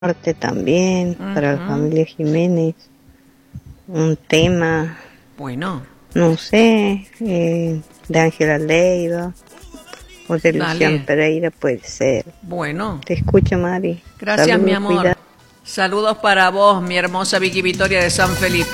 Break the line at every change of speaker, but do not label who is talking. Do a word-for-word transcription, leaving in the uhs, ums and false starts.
Norte también,
Ujú.
para la familia Jiménez. Un tema,
Bueno,
no sé, eh, de Ángela Leiva o de
Dale.
Lucián Pereira, puede ser.
bueno.
Te escucho, Mari.
Gracias,
Saludos,
mi amor.
cuidado.
Saludos para vos, mi hermosa Vicky Victoria de San Felipe.